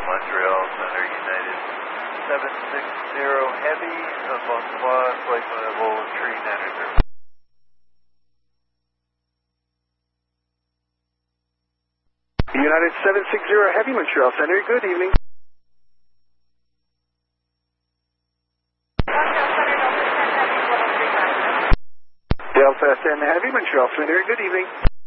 Montreal Center United 760 Heavy, bonsoir, flight level 390. United 760 Heavy, Montreal Center, good evening. Delta 10 Heavy, Montreal Center, good evening.